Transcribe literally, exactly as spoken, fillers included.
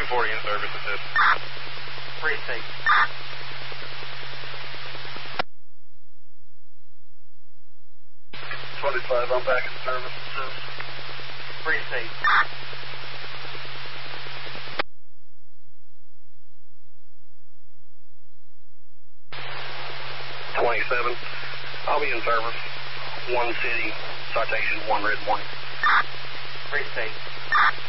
forty in service assist. Precinct. twenty-five, I'm back in service assist. Precinct. twenty-seven, I'll be in service. One city, citation, one red warning. Precinct.